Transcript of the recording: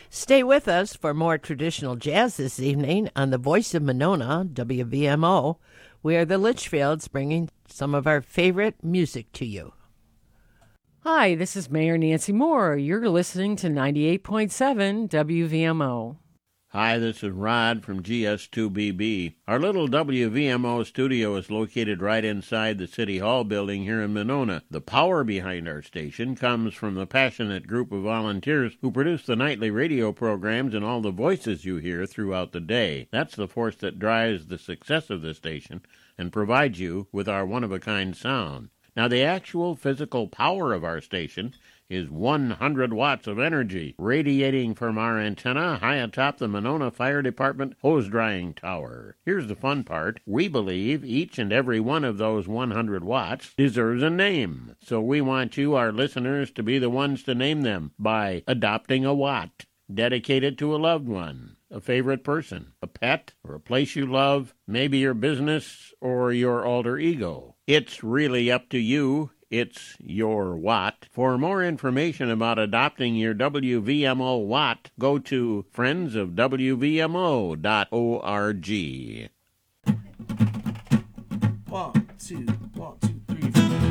Stay with us for more traditional jazz this evening on the Voice of Monona, WVMO. We are the Litchfields, bringing some of our favorite music to you. Hi, this is Mayor Nancy Moore. You're listening to 98.7 WVMO. Hi, this is Rod from GS2BB. Our little WVMO studio is located right inside the City Hall building here in Monona. The power behind our station comes from the passionate group of volunteers who produce the nightly radio programs and all the voices you hear throughout the day. That's the force that drives the success of the station and provides you with our one-of-a-kind sound. Now, the actual physical power of our station is 100 watts of energy radiating from our antenna high atop the Monona Fire Department hose drying tower. Here's the fun part. We believe each and every one of those 100 watts deserves a name. So we want you, our listeners, to be the ones to name them by adopting a watt. Dedicate it to a loved one, a favorite person, a pet, or a place you love, maybe your business or your alter ego. It's really up to you. It's your watt. For more information about adopting your WVMO watt, go to friendsofwvmo.org. 1, 2